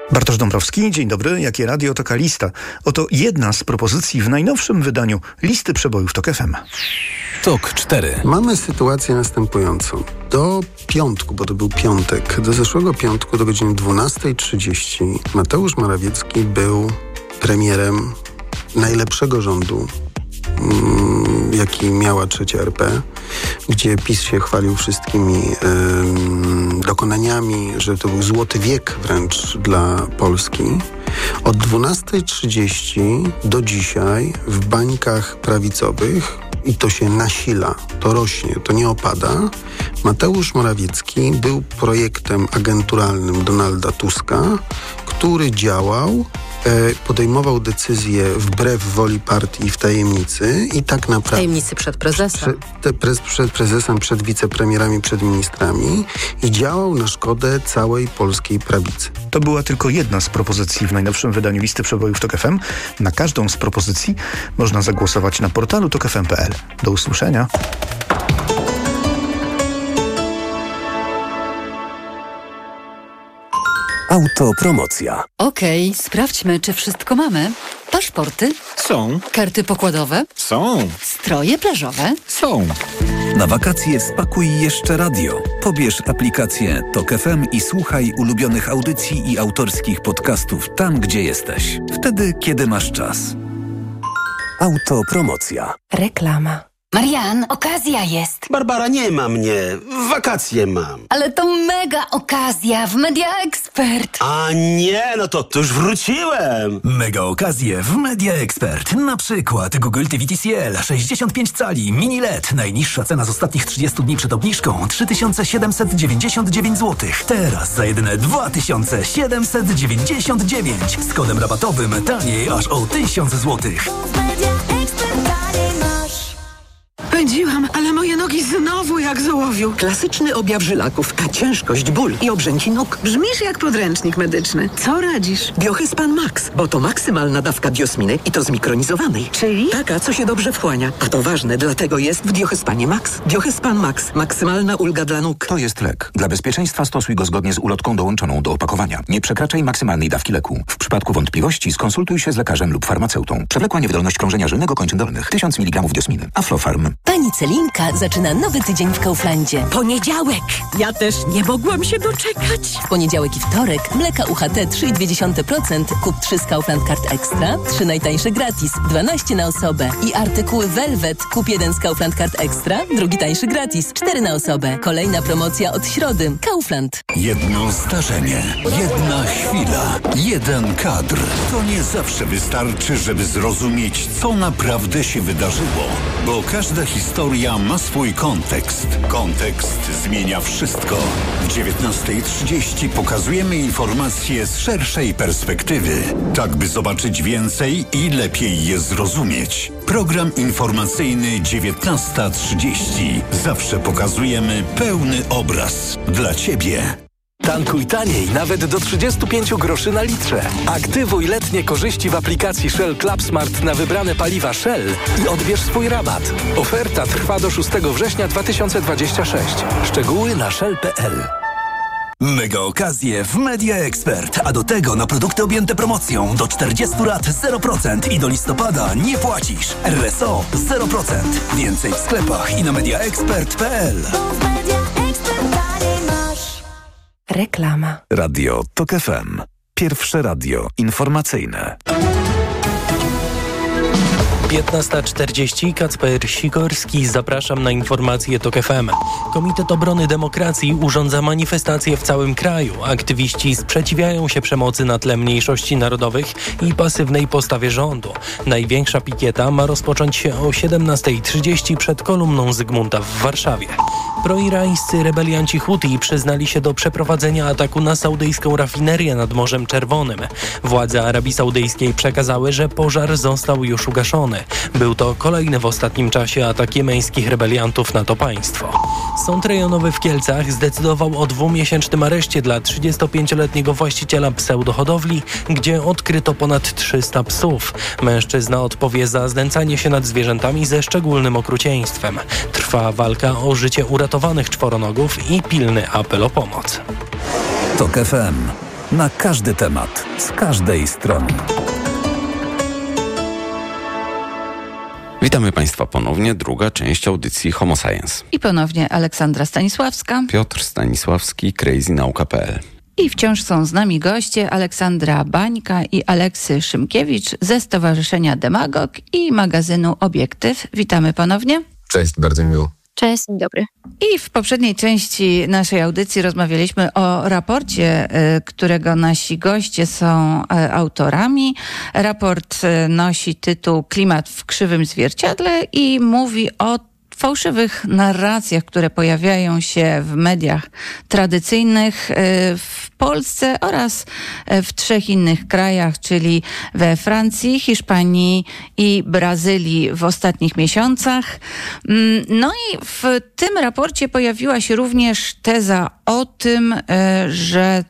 Bartosz Dąbrowski, dzień dobry. Jakie radio, taka lista. Oto jedna z propozycji w najnowszym wydaniu listy przebojów TOK FM. TOK 4. Mamy sytuację następującą. Do piątku, bo to był piątek, do zeszłego piątku do godziny 12:30 Mateusz Morawiecki był premierem najlepszego rządu, jaki miała trzecia RP, gdzie PiS się chwalił wszystkimi dokonaniami, że to był złoty wiek wręcz dla Polski. Od 12:30 do dzisiaj w bańkach prawicowych, i to się nasila, to rośnie, to nie opada, Mateusz Morawiecki był projektem agenturalnym Donalda Tuska, który działał, podejmował decyzje wbrew woli partii w tajemnicy i tak naprawdę... W tajemnicy przed prezesem. Przed prezesem, przed wicepremierami, przed ministrami i działał na szkodę całej polskiej prawicy. To była tylko jedna z propozycji w najnowszym wydaniu listy przebojów TOK FM. Na każdą z propozycji można zagłosować na portalu tokfm.pl. Do usłyszenia. Autopromocja. Okej, sprawdźmy, czy wszystko mamy. Paszporty? Są. Karty pokładowe? Są. Stroje plażowe? Są. Na wakacje spakuj jeszcze radio. Pobierz aplikację TOK FM i słuchaj ulubionych audycji i autorskich podcastów tam, gdzie jesteś. Wtedy, kiedy masz czas. Autopromocja. Reklama. Marian, okazja jest. Barbara, nie ma mnie. Wakacje mam. Ale to mega okazja w Media Expert. A nie, no to już wróciłem. Mega okazje w Media Expert. Na przykład Google TV TCL 65 cali mini LED. Najniższa cena z ostatnich 30 dni przed obniżką 3799 zł. Teraz za jedyne 2799. Z kodem rabatowym taniej aż o 1000 zł. Pędziłam, ale moje nogi znowu jak z ołowiu. Klasyczny objaw żylaków, a ciężkość, ból i obrzęki nóg. Brzmisz jak podręcznik medyczny. Co radzisz? Biohyspan Max, bo to maksymalna dawka diosminy i to zmikronizowanej. Czyli? Taka, co się dobrze wchłania. A to ważne, dlatego jest w Biohyspanie Max. Biohyspan Max. Maksymalna ulga dla nóg. To jest lek. Dla bezpieczeństwa stosuj go zgodnie z ulotką dołączoną do opakowania. Nie przekraczaj maksymalnej dawki leku. W przypadku wątpliwości skonsultuj się z lekarzem lub farmaceutą. Przewlekła niewydolność krążenia żylnego kończyn dolnych. 1000 mg diosminy. Aflofarm. Pani Celinka zaczyna nowy tydzień w Kauflandzie. Poniedziałek! Ja też nie mogłam się doczekać. W poniedziałek i wtorek mleka UHT 3,2%, kup 3 z Kaufland Card Extra, 3 najtańsze gratis, 12 na osobę. I artykuły Velvet, kup 1 z Kaufland Card Extra, drugi tańszy gratis, 4 na osobę. Kolejna promocja od środy. Kaufland. Jedno zdarzenie, jedna chwila, jeden kadr. To nie zawsze wystarczy, żeby zrozumieć, co naprawdę się wydarzyło. Bo każda historia ma swój kontekst. Kontekst zmienia wszystko. W 19:30 pokazujemy informacje z szerszej perspektywy, tak by zobaczyć więcej i lepiej je zrozumieć. Program informacyjny 19:30. Zawsze pokazujemy pełny obraz. Dla Ciebie. Tankuj taniej, nawet do 35 groszy na litrze. Aktywuj letnie korzyści w aplikacji Shell Club Smart na wybrane paliwa Shell i odbierz swój rabat. Oferta trwa do 6 września 2026. Szczegóły na shell.pl. Mega okazje w Media Expert, a do tego na produkty objęte promocją do 40 lat 0% i do listopada nie płacisz. RSO 0%. Więcej w sklepach i na mediaexpert.pl. Reklama. Radio TOK FM. Pierwsze radio informacyjne. 15:40, Kacper Sikorski, zapraszam na informacje TOK FM. Komitet Obrony Demokracji urządza manifestacje w całym kraju. Aktywiści sprzeciwiają się przemocy na tle mniejszości narodowych i pasywnej postawie rządu. Największa pikieta ma rozpocząć się o 17:30 przed kolumną Zygmunta w Warszawie. Proirańscy rebelianci Huti przyznali się do przeprowadzenia ataku na saudyjską rafinerię nad Morzem Czerwonym. Władze Arabii Saudyjskiej przekazały, że pożar został już ugaszony. Był to kolejny w ostatnim czasie atak jemeńskich rebeliantów na to państwo. Sąd rejonowy w Kielcach zdecydował o 2-miesięcznym areszcie dla 35-letniego właściciela pseudohodowli, gdzie odkryto ponad 300 psów. Mężczyzna odpowie za znęcanie się nad zwierzętami ze szczególnym okrucieństwem. Trwa walka o życie uratowanych czworonogów i pilny apel o pomoc. TOK FM. Na każdy temat, z każdej strony. Witamy Państwa ponownie, druga część audycji Homo Science. I ponownie Aleksandra Stanisławska, Piotr Stanisławski, crazynauka.pl. I wciąż są z nami goście Aleksandra Bańka i Aleksy Szymkiewicz ze Stowarzyszenia Demagog i magazynu Obiektyw. Witamy ponownie. Cześć, bardzo miło. Cześć, dzień dobry. I w poprzedniej części naszej audycji rozmawialiśmy o raporcie, którego nasi goście są autorami. Raport nosi tytuł Klimat w krzywym zwierciadle i mówi o fałszywych narracjach, które pojawiają się w mediach tradycyjnych w Polsce oraz w 3 innych krajach, czyli we Francji, Hiszpanii i Brazylii w ostatnich miesiącach. No i w tym raporcie pojawiła się również teza o tym, że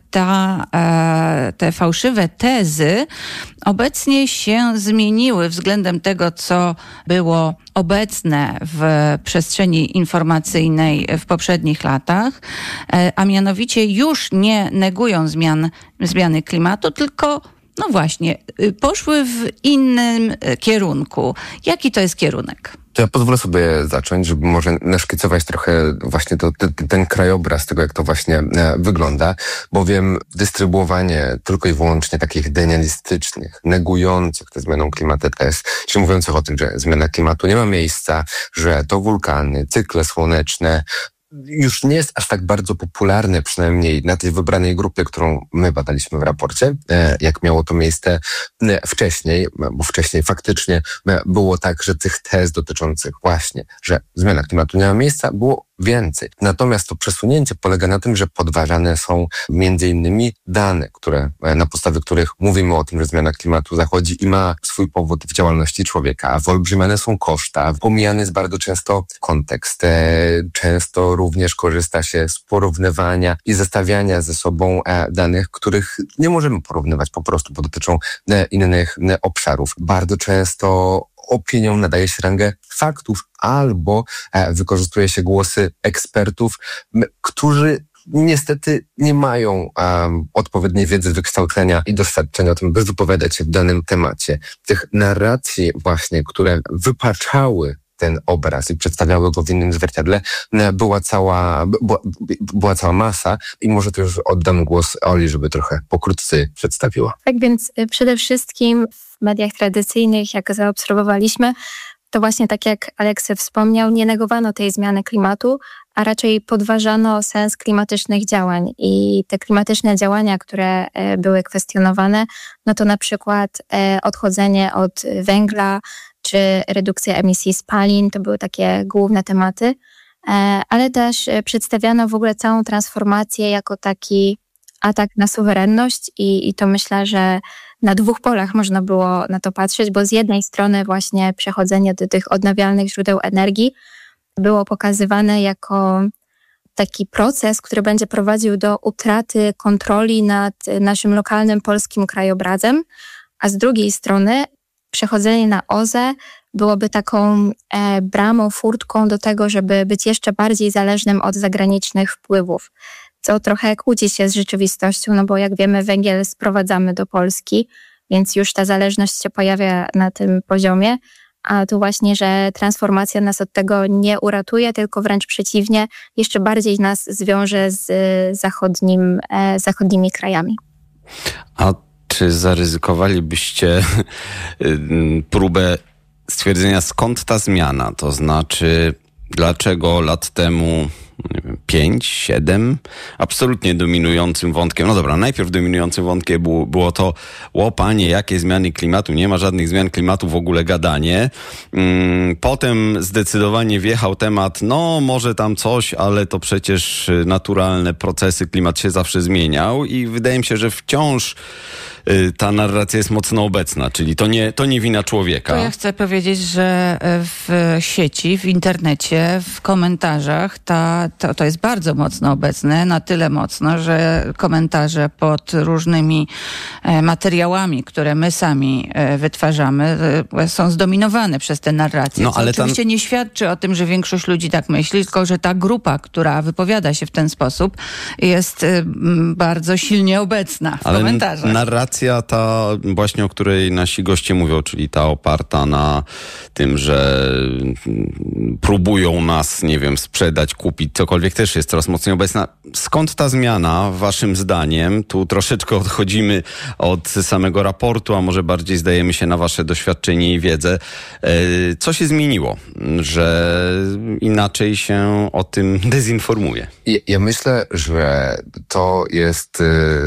te fałszywe tezy obecnie się zmieniły względem tego, co było obecne w przestrzeni informacyjnej w poprzednich latach, a mianowicie już nie negują zmiany klimatu, tylko no właśnie, poszły w innym kierunku. Jaki to jest kierunek? To ja pozwolę sobie zacząć, żeby może naszkicować trochę właśnie ten krajobraz tego, jak to właśnie wygląda, bowiem dystrybuowanie tylko i wyłącznie takich denialistycznych, negujących tę zmianę klimatu tez, czyli mówiących o tym, że zmiana klimatu nie ma miejsca, że to wulkany, cykle słoneczne, już nie jest aż tak bardzo popularne, przynajmniej na tej wybranej grupie, którą my badaliśmy w raporcie, jak miało to miejsce wcześniej, bo wcześniej faktycznie było tak, że tych tez dotyczących właśnie, że zmiana klimatu nie ma miejsca, było więcej. Natomiast to przesunięcie polega na tym, że podważane są między innymi dane, na podstawie których mówimy o tym, że zmiana klimatu zachodzi i ma swój powód w działalności człowieka, a wyolbrzymiane są koszta, pomijany jest bardzo często kontekst, często również korzysta się z porównywania i zestawiania ze sobą danych, których nie możemy porównywać po prostu, bo dotyczą innych obszarów. Bardzo często opiniom nadaje się rangę faktów albo wykorzystuje się głosy ekspertów, którzy niestety nie mają odpowiedniej wiedzy, wykształcenia i doświadczenia o tym, by wypowiadać się w danym temacie. Tych narracji właśnie, które wypaczały ten obraz i przedstawiały go w innym zwierciadle, była cała masa i może to już oddam głos Oli, żeby trochę pokrótce przedstawiła. Tak więc przede wszystkim w mediach tradycyjnych, jak zaobserwowaliśmy, to właśnie tak jak Aleksy wspomniał, nie negowano tej zmiany klimatu, a raczej podważano sens klimatycznych działań. I te klimatyczne działania, które były kwestionowane, no to na przykład odchodzenie od węgla, czy redukcja emisji spalin, to były takie główne tematy, ale też przedstawiano w ogóle całą transformację jako taki atak na suwerenność i to myślę, że na 2 polach można było na to patrzeć, bo z jednej strony właśnie przechodzenie do tych odnawialnych źródeł energii było pokazywane jako taki proces, który będzie prowadził do utraty kontroli nad naszym lokalnym polskim krajobrazem, a z drugiej strony przechodzenie na OZE byłoby taką bramą, furtką do tego, żeby być jeszcze bardziej zależnym od zagranicznych wpływów, co trochę kłóci się z rzeczywistością, no bo jak wiemy, węgiel sprowadzamy do Polski, więc już ta zależność się pojawia na tym poziomie, a tu właśnie, że transformacja nas od tego nie uratuje, tylko wręcz przeciwnie, jeszcze bardziej nas zwiąże z zachodnimi krajami. A czy zaryzykowalibyście próbę stwierdzenia, skąd ta zmiana? To znaczy, dlaczego lat temu 5, 7, absolutnie dominującym wątkiem, no dobra, najpierw dominującym wątkiem było to, panie, jakie zmiany klimatu, nie ma żadnych zmian klimatu, w ogóle gadanie. Potem zdecydowanie wjechał temat, no może tam coś, ale to przecież naturalne procesy, klimat się zawsze zmieniał i wydaje mi się, że wciąż ta narracja jest mocno obecna, czyli to nie wina człowieka. To ja chcę powiedzieć, że w sieci, w internecie, w komentarzach to jest bardzo mocno obecne, na tyle mocno, że komentarze pod różnymi materiałami, które my sami wytwarzamy, są zdominowane przez te narracje. Ale oczywiście nie świadczy o tym, że większość ludzi tak myśli, tylko że ta grupa, która wypowiada się w ten sposób, jest bardzo silnie obecna w komentarzach. Narracja ta właśnie, o której nasi goście mówią, czyli ta oparta na tym, że próbują nas, nie wiem, sprzedać, kupić, cokolwiek, też jest coraz mocniej obecna. Skąd ta zmiana, waszym zdaniem? Tu troszeczkę odchodzimy od samego raportu, a może bardziej zdajemy się na wasze doświadczenie i wiedzę. Co się zmieniło, że inaczej się o tym dezinformuje? Ja myślę, że to jest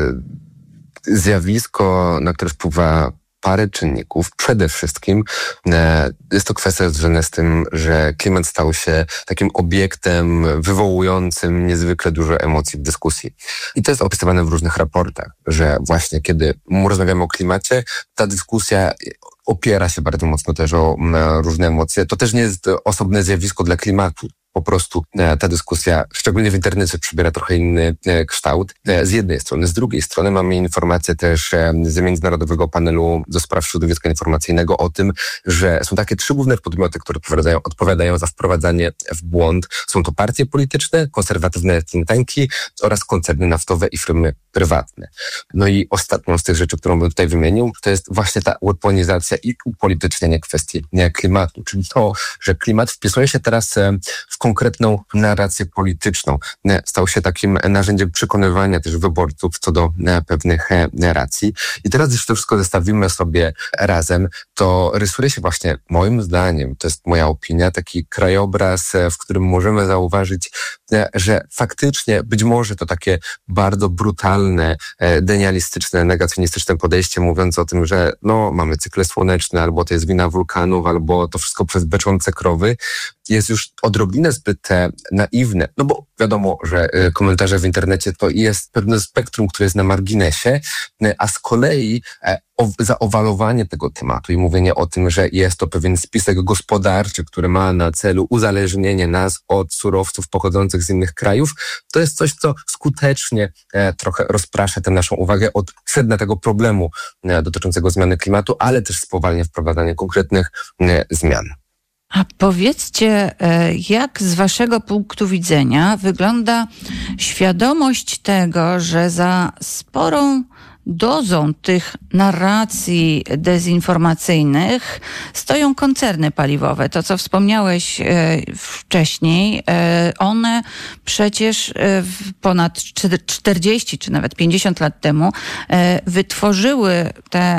zjawisko, na które wpływa parę czynników. Przede wszystkim jest to kwestia związana z tym, że klimat stał się takim obiektem wywołującym niezwykle dużo emocji w dyskusji. I to jest opisywane w różnych raportach, że właśnie kiedy rozmawiamy o klimacie, ta dyskusja opiera się bardzo mocno też o różne emocje. To też nie jest osobne zjawisko dla klimatu. Po prostu ta dyskusja, szczególnie w internecie, przybiera trochę inny kształt. Z jednej strony. Z drugiej strony mamy informacje też z Międzynarodowego Panelu do Spraw Środowiska Informacyjnego o tym, że są takie 3 główne podmioty, które odpowiadają za wprowadzanie w błąd. Są to partie polityczne, konserwatywne think tanki oraz koncerny naftowe i firmy prywatne. No i ostatnią z tych rzeczy, którą bym tutaj wymienił, to jest właśnie ta weaponizacja i upolitycznienie kwestii klimatu. Czyli to, że klimat wpisuje się teraz w konkretną narrację polityczną. Stał się takim narzędziem przekonywania też wyborców co do pewnych racji. I teraz, jeśli to wszystko zestawimy sobie razem, to rysuje się właśnie, moim zdaniem, to jest moja opinia, taki krajobraz, w którym możemy zauważyć, że faktycznie być może to takie bardzo brutalne, denialistyczne, negacjonistyczne podejście, mówiąc o tym, że mamy cykle słoneczne, albo to jest wina wulkanów, albo to wszystko przez beczące krowy, jest już odrobinę zbyt naiwne. No bo wiadomo, że komentarze w internecie to jest pewne spektrum, które jest na marginesie, a z kolei zaowalowanie tego tematu i mówienie o tym, że jest to pewien spisek gospodarczy, który ma na celu uzależnienie nas od surowców pochodzących z innych krajów, to jest coś, co skutecznie trochę rozprasza tę naszą uwagę od sedna tego problemu dotyczącego zmiany klimatu, ale też spowalnia wprowadzanie konkretnych zmian. A powiedzcie, jak z waszego punktu widzenia wygląda świadomość tego, że za sporą dozą tych narracji dezinformacyjnych stoją koncerny paliwowe. To, co wspomniałeś wcześniej, one przecież ponad 40 czy nawet 50 lat temu wytworzyły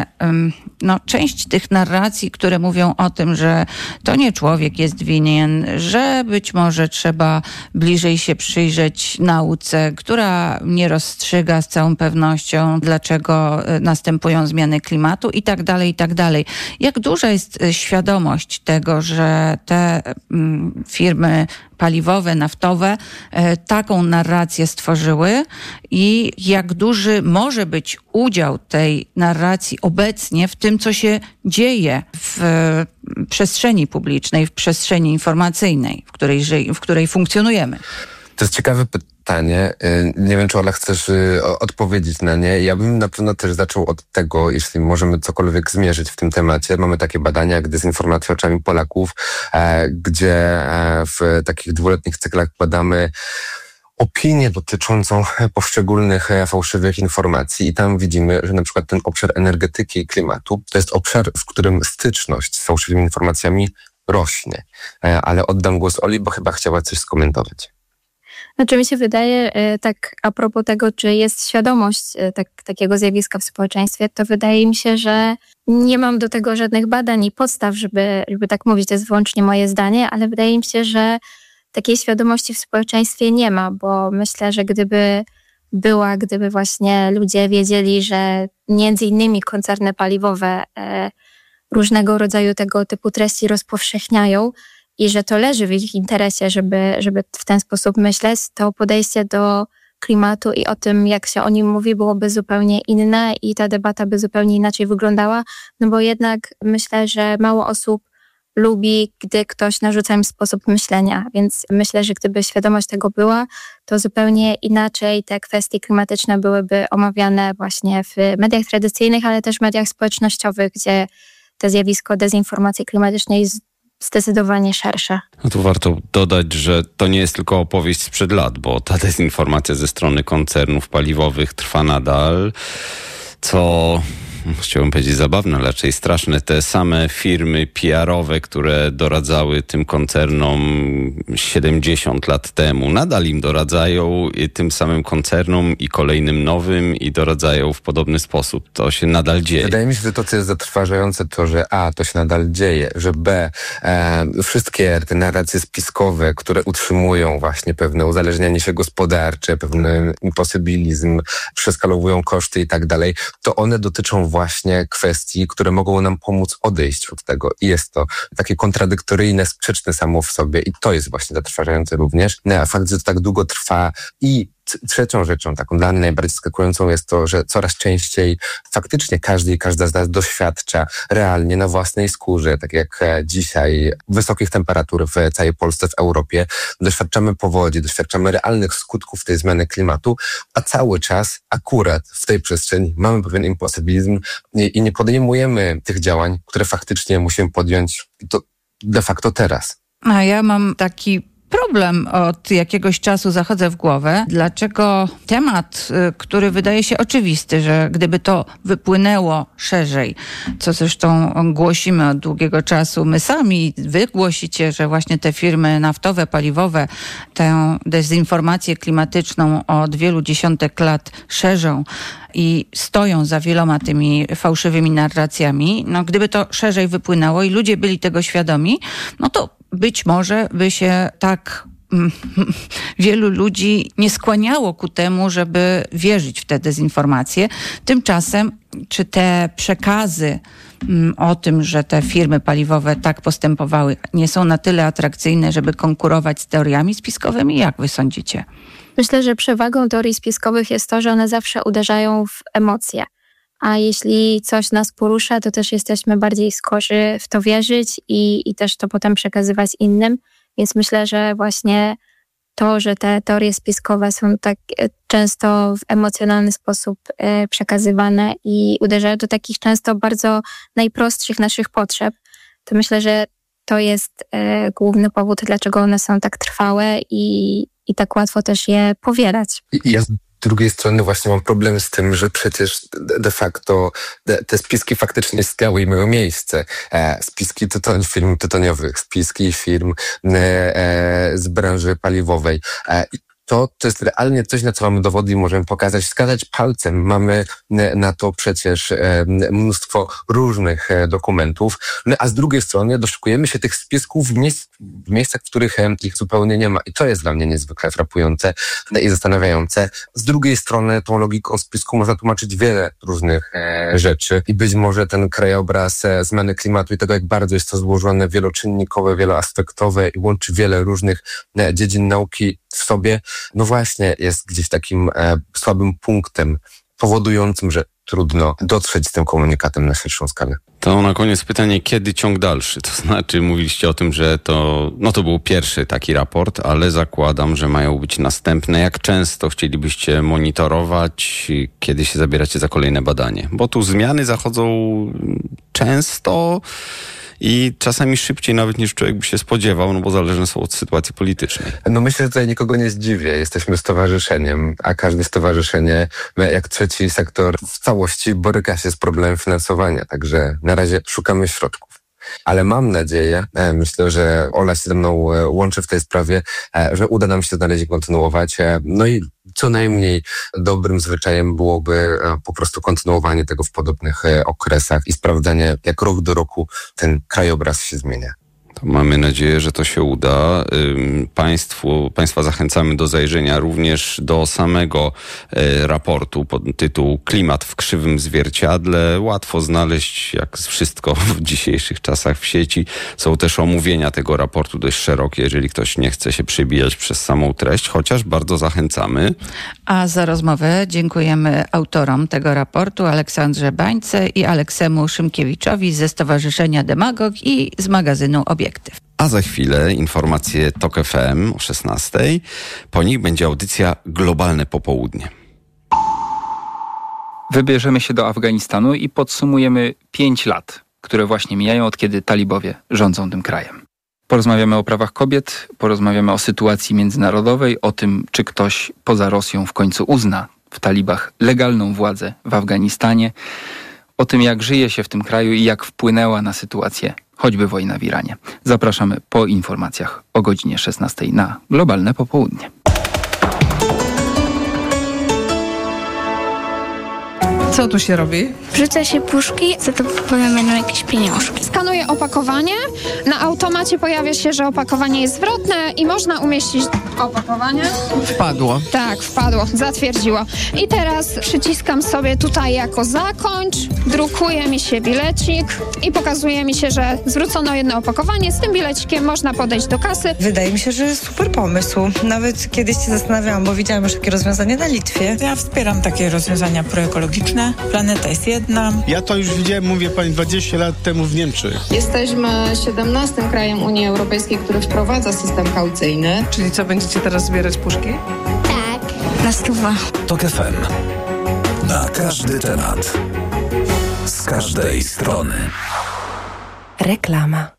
część tych narracji, które mówią o tym, że to nie człowiek jest winien, że być może trzeba bliżej się przyjrzeć nauce, która nie rozstrzyga z całą pewnością, dlaczego następują zmiany klimatu i tak dalej, i tak dalej. Jak duża jest świadomość tego, że te firmy paliwowe, naftowe taką narrację stworzyły i jak duży może być udział tej narracji obecnie w tym, co się dzieje w przestrzeni publicznej, w przestrzeni informacyjnej, w której funkcjonujemy? To jest ciekawe pytanie. Nie wiem, czy Ola chcesz odpowiedzieć na nie. Ja bym na pewno też zaczął od tego, jeśli możemy cokolwiek zmierzyć w tym temacie. Mamy takie badania jak dezinformacja oczami Polaków, gdzie w takich 2-letnich cyklach badamy opinię dotyczącą poszczególnych fałszywych informacji i tam widzimy, że na przykład ten obszar energetyki i klimatu to jest obszar, w którym styczność z fałszywymi informacjami rośnie. Ale oddam głos Oli, bo chyba chciała coś skomentować. Znaczy mi się wydaje, tak a propos tego, czy jest świadomość takiego zjawiska w społeczeństwie, to wydaje mi się, że nie mam do tego żadnych badań i podstaw, żeby tak mówić, to jest wyłącznie moje zdanie, ale wydaje mi się, że takiej świadomości w społeczeństwie nie ma, bo myślę, że gdyby właśnie ludzie wiedzieli, że między innymi koncerny paliwowe różnego rodzaju tego typu treści rozpowszechniają, i że to leży w ich interesie, żeby w ten sposób myśleć, to podejście do klimatu i o tym, jak się o nim mówi, byłoby zupełnie inne i ta debata by zupełnie inaczej wyglądała, no bo jednak myślę, że mało osób lubi, gdy ktoś narzuca im sposób myślenia, więc myślę, że gdyby świadomość tego była, to zupełnie inaczej te kwestie klimatyczne byłyby omawiane właśnie w mediach tradycyjnych, ale też w mediach społecznościowych, gdzie to zjawisko dezinformacji klimatycznej jest zdecydowanie szersze. No tu warto dodać, że to nie jest tylko opowieść sprzed lat, bo ta dezinformacja ze strony koncernów paliwowych trwa nadal, co chciałbym powiedzieć zabawne, ale raczej straszne. Te same firmy PR-owe, które doradzały tym koncernom 70 lat temu, nadal im doradzają, tym samym koncernom i kolejnym nowym i doradzają w podobny sposób. To się nadal dzieje. Wydaje mi się, że to, co jest zatrważające, to, że A, to się nadal dzieje, że B, wszystkie te narracje spiskowe, które utrzymują właśnie pewne uzależnianie się gospodarcze, pewny imposybilizm, przeskalowują koszty i tak dalej, to one dotyczą właśnie kwestii, które mogą nam pomóc odejść od tego. I jest to takie kontradyktoryjne, sprzeczne samo w sobie i to jest właśnie zatrważające również. Fakt, że to tak długo trwa i trzecią rzeczą, taką dla mnie najbardziej zaskakującą jest to, że coraz częściej faktycznie każdy i każda z nas doświadcza realnie na własnej skórze, tak jak dzisiaj wysokich temperatur w całej Polsce, w Europie. Doświadczamy powodzi, doświadczamy realnych skutków tej zmiany klimatu, a cały czas akurat w tej przestrzeni mamy pewien imposybilizm i nie podejmujemy tych działań, które faktycznie musimy podjąć to de facto teraz. A ja mam taki problem od jakiegoś czasu zachodzę w głowę. Dlaczego temat, który wydaje się oczywisty, że gdyby to wypłynęło szerzej, co zresztą głosimy od długiego czasu, my sami, wy głosicie, że właśnie te firmy naftowe, paliwowe tę dezinformację klimatyczną od wielu dziesiątek lat szerzą i stoją za wieloma tymi fałszywymi narracjami. No, gdyby to szerzej wypłynęło i ludzie byli tego świadomi, no to być może by się tak wielu ludzi nie skłaniało ku temu, żeby wierzyć w te dezinformacje. Tymczasem, czy te przekazy o tym, że te firmy paliwowe tak postępowały, nie są na tyle atrakcyjne, żeby konkurować z teoriami spiskowymi? Jak wy sądzicie? Myślę, że przewagą teorii spiskowych jest to, że one zawsze uderzają w emocje. A jeśli coś nas porusza, to też jesteśmy bardziej skorzy w to wierzyć i też to potem przekazywać innym. Więc myślę, że właśnie to, że te teorie spiskowe są tak często w emocjonalny sposób przekazywane i uderzają do takich często bardzo najprostszych naszych potrzeb, to myślę, że to jest główny powód, dlaczego one są tak trwałe i tak łatwo też je powielać. Ja z drugiej strony właśnie mam problem z tym, że przecież de facto te spiski faktycznie istniały i mają miejsce. Spiski firm tytoniowych, spiski firm z branży paliwowej. To jest realnie coś, na co mamy dowody i możemy pokazać, wskazać palcem. Mamy na to przecież mnóstwo różnych dokumentów, a z drugiej strony doszukujemy się tych spisków w miejscach, w których ich zupełnie nie ma. I to jest dla mnie niezwykle frapujące i zastanawiające. Z drugiej strony tą logiką spisku można tłumaczyć wiele różnych rzeczy i być może ten krajobraz zmiany klimatu i tego, jak bardzo jest to złożone, wieloczynnikowe, wieloaspektowe i łączy wiele różnych dziedzin nauki w sobie, no właśnie jest gdzieś takim słabym punktem powodującym, że trudno dotrzeć z tym komunikatem na szerszą skalę. To na koniec pytanie, kiedy ciąg dalszy? To znaczy, mówiliście o tym, że to był pierwszy taki raport, ale zakładam, że mają być następne. Jak często chcielibyście monitorować, kiedy się zabieracie za kolejne badanie? Bo tu zmiany zachodzą często i czasami szybciej nawet niż człowiek by się spodziewał, no bo zależne są od sytuacji politycznej. No myślę, że tutaj nikogo nie zdziwię. Jesteśmy stowarzyszeniem, a każde stowarzyszenie, jak trzeci sektor, w całości boryka się z problemem finansowania. Także na razie szukamy środków. Ale mam nadzieję, myślę, że Ola się ze mną łączy w tej sprawie, że uda nam się znaleźć i kontynuować. No i co najmniej dobrym zwyczajem byłoby po prostu kontynuowanie tego w podobnych okresach i sprawdzanie, jak rok do roku ten krajobraz się zmienia. To mamy nadzieję, że to się uda. Państwa zachęcamy do zajrzenia również do samego raportu pod tytuł Klimat w krzywym zwierciadle. Łatwo znaleźć, jak wszystko w dzisiejszych czasach w sieci. Są też omówienia tego raportu dość szerokie, jeżeli ktoś nie chce się przebijać przez samą treść, chociaż bardzo zachęcamy. A za rozmowę dziękujemy autorom tego raportu, Aleksandrze Bańce i Aleksemu Szymkiewiczowi ze Stowarzyszenia Demagog i z magazynu Obiektyw. A za chwilę informacje TOK FM o 16:00. Po nich będzie audycja Globalne Popołudnie. Wybierzemy się do Afganistanu i podsumujemy 5 lat, które właśnie mijają, od kiedy talibowie rządzą tym krajem. Porozmawiamy o prawach kobiet, porozmawiamy o sytuacji międzynarodowej, o tym, czy ktoś poza Rosją w końcu uzna w talibach legalną władzę w Afganistanie, o tym, jak żyje się w tym kraju i jak wpłynęła na sytuację choćby wojna w Iranie. Zapraszamy po informacjach o godzinie 16:00 na Globalne Popołudnie. Co tu się robi? Wrzuca się puszki, za to potem będą jakieś pieniążki. Skanuję opakowanie. Na automacie pojawia się, że opakowanie jest zwrotne i można umieścić opakowanie. Wpadło. Tak, wpadło, zatwierdziło. I teraz przyciskam sobie tutaj jako zakończ, drukuje mi się bilecik i pokazuje mi się, że zwrócono jedno opakowanie. Z tym bilecikiem można podejść do kasy. Wydaje mi się, że super pomysł. Nawet kiedyś się zastanawiałam, bo widziałam już takie rozwiązanie na Litwie. Ja wspieram takie rozwiązania proekologiczne. Planeta jest jedna. Ja to już widziałem, mówię pani, 20 lat temu w Niemczech. Jesteśmy 17. krajem Unii Europejskiej, który wprowadza system kaucyjny. Czyli co, będziecie teraz zbierać puszki? Tak. Na 100. TOK FM. Na każdy temat. Z każdej strony. Reklama.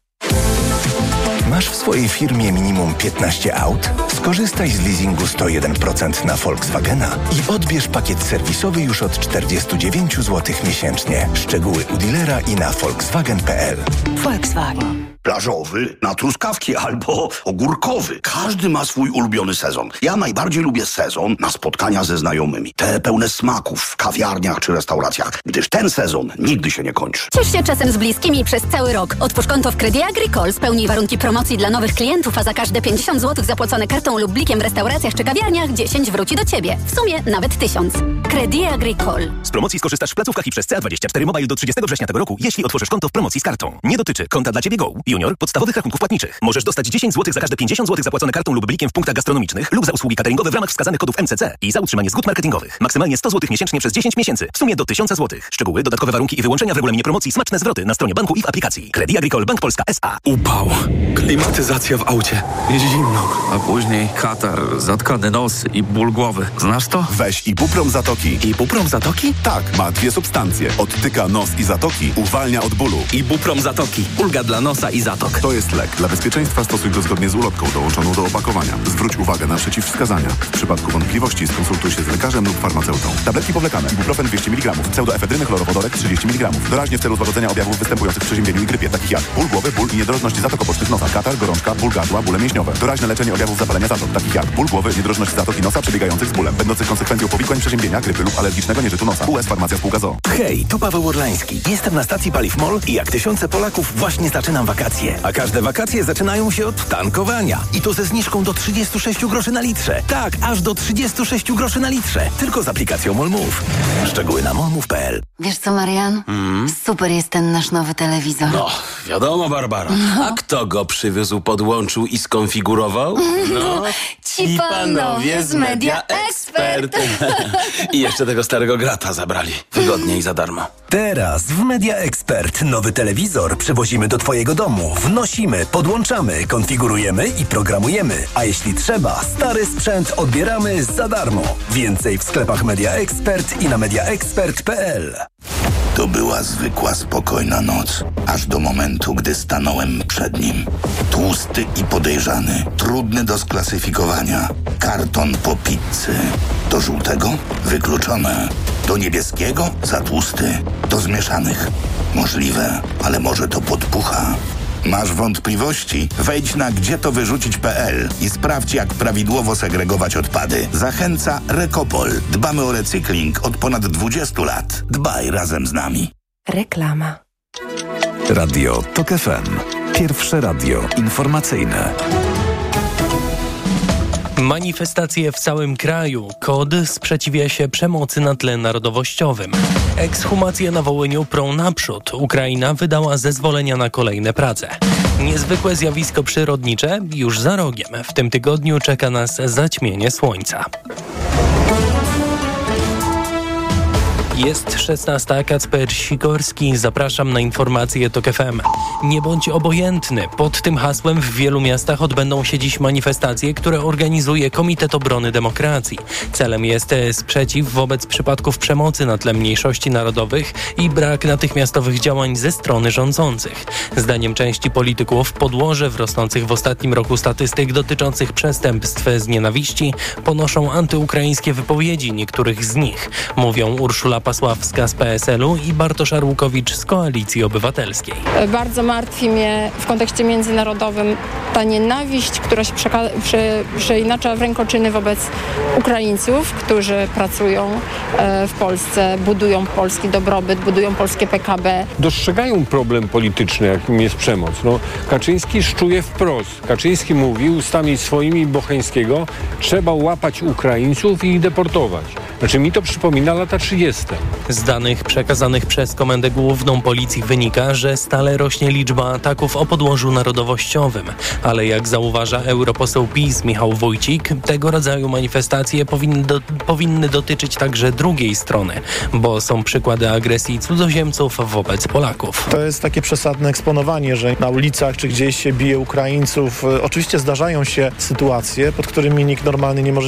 Masz w swojej firmie minimum 15 aut? Skorzystaj z leasingu 101% na Volkswagena i odbierz pakiet serwisowy już od 49 zł miesięcznie. Szczegóły u dealera i na volkswagen.pl. Volkswagen. Plażowy, na truskawki albo ogórkowy. Każdy ma swój ulubiony sezon. Ja najbardziej lubię sezon na spotkania ze znajomymi. Te pełne smaków w kawiarniach czy restauracjach, gdyż ten sezon nigdy się nie kończy. Ciesz się czasem z bliskimi przez cały rok. Otwórz konto w Credit Agricole, spełnij warunki promocji dla nowych klientów, a za każde 50 zł zapłacone kartą lub blikiem w restauracjach czy kawiarniach 10 wróci do Ciebie. W sumie nawet 1000. Credit Agricole. Z promocji skorzystasz w placówkach i przez CA24 Mobile do 30 września tego roku, jeśli otworzysz konto w promocji z kartą. Nie dotyczy konta dla Ciebie Go, Junior, podstawowych rachunków płatniczych. Możesz dostać 10 zł za każde 50 zł zapłacone kartą lub blikiem w punktach gastronomicznych lub za usługi cateringowe w ramach wskazanych kodów MCC i za utrzymanie zgód marketingowych. Maksymalnie 100 zł miesięcznie przez 10 miesięcy. W sumie do 1000 zł. Szczegóły, dodatkowe warunki i wyłączenia w regulaminie promocji, smaczne zwroty na stronie banku i w aplikacji. Credit Agricole Bank Polska S.A. Upał. Klimatyzacja w aucie. Jest zimno. A później katar, zatkany nos i ból głowy. Znasz to? Weź Ibuprom Zatoki. Ibuprom Zatoki? Tak, ma 2 substancje. Odtyka nos i zatoki, uwalnia od bólu. Ibuprom Zatoki. Ulga dla nosa i zatok. To jest lek. Dla bezpieczeństwa stosuj go zgodnie z ulotką dołączoną do opakowania. Zwróć uwagę na przeciwwskazania. W przypadku wątpliwości skonsultuj się z lekarzem lub farmaceutą. Tabletki powlekane. Ibuprofen 200 mg. Pseudoefedryny chlorowodorek 30 mg. Doraźnie w celu złagodzenia objawów występujących w przeziębieniu i grypie, takich jak ból głowy, ból i niedrożność zatok obocznych nosa, katar, gorączka, ból gardła, bóle mięśniowe. Doraźne leczenie objawów zapalenia zatok, takich jak ból głowy, niedrożność zatoki nosa przebiegających z bólem, będących konsekwencją powikłań przeziębienia, grypy lub alergicznego nieżytu nosa. US Farmacja Spółka ZOO. Hej, tu Paweł Orlański. Jestem na stacji Paliw MOL i jak tysiące Polaków właśnie zaczynam wakacje. A każde wakacje zaczynają się od tankowania. I to ze zniżką do 36 groszy na litrze. Tak, aż do 36 groszy na litrze. Tylko z aplikacją MOLMOV. Szczegóły na molmove.pl. Wiesz co, Marian? Super jest ten nasz nowy telewizor. No, wiadomo, Barbara. A kto go przywiózł, podłączył i skonfigurował? No, ci panowie z Media Expert. I jeszcze tego starego grata zabrali. Wygodnie i za darmo. Teraz w Media Expert nowy telewizor przywozimy do Twojego domu. Wnosimy, podłączamy, konfigurujemy i programujemy. A jeśli trzeba, stary sprzęt odbieramy za darmo. Więcej w sklepach Media Expert i na mediaexpert.pl. To była zwykła, spokojna noc. Aż do momentu, gdy stanąłem przed nim. Tłusty i podejrzany. Trudny do sklasyfikowania. Karton po pizzy. Do żółtego? Wykluczone. Do niebieskiego? Za tłusty. Do zmieszanych? Możliwe, ale może to podpucha. Masz wątpliwości? Wejdź na gdzietowyrzucić.pl i sprawdź, jak prawidłowo segregować odpady. Zachęca Recopol. Dbamy o recykling od ponad 20 lat. Dbaj razem z nami. Reklama. Radio TOK FM. Pierwsze radio informacyjne. Manifestacje w całym kraju. KOD sprzeciwia się przemocy na tle narodowościowym. Ekshumacje na Wołyniu prą naprzód. Ukraina wydała zezwolenia na kolejne prace. Niezwykłe zjawisko przyrodnicze już za rogiem. W tym tygodniu czeka nas zaćmienie słońca. Jest 16. Kacper Sikorski. Zapraszam na informacje TOK FM. Nie bądź obojętny. Pod tym hasłem w wielu miastach odbędą się dziś manifestacje, które organizuje Komitet Obrony Demokracji. Celem jest sprzeciw wobec przypadków przemocy na tle mniejszości narodowych i brak natychmiastowych działań ze strony rządzących. Zdaniem części polityków podłoże w rosnących w ostatnim roku statystyk dotyczących przestępstw z nienawiści ponoszą antyukraińskie wypowiedzi niektórych z nich. Mówią Urszula Pasławska z PSL-u i Bartosz Arłukowicz z Koalicji Obywatelskiej. Bardzo martwi mnie w kontekście międzynarodowym ta nienawiść, która się przeinacza w rękoczyny wobec Ukraińców, którzy pracują w Polsce, budują polski dobrobyt, budują polskie PKB. Dostrzegają problem polityczny, jakim jest przemoc. Kaczyński szczuje wprost. Kaczyński mówi ustami swoimi Bocheńskiego, trzeba łapać Ukraińców i ich deportować. Znaczy mi to przypomina lata 30. Z danych przekazanych przez Komendę Główną Policji wynika, że stale rośnie liczba ataków o podłożu narodowościowym. Ale jak zauważa europoseł PiS Michał Wójcik, tego rodzaju manifestacje powinny dotyczyć także drugiej strony, bo są przykłady agresji cudzoziemców wobec Polaków. To jest takie przesadne eksponowanie, że na ulicach czy gdzieś się bije Ukraińców. Oczywiście zdarzają się sytuacje, pod którymi nikt normalny nie może